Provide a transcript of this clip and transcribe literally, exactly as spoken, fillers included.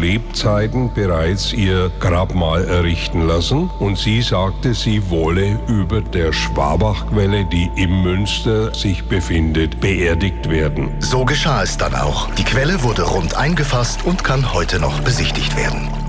Lebzeiten bereits ihr Grabmal errichten lassen und sie sagte, sie wolle über der Schwabachquelle, die im Münster sich befindet, beerdigt werden. So geschah es dann auch. Die Quelle wurde rund eingefasst und kann heute noch besichtigt werden.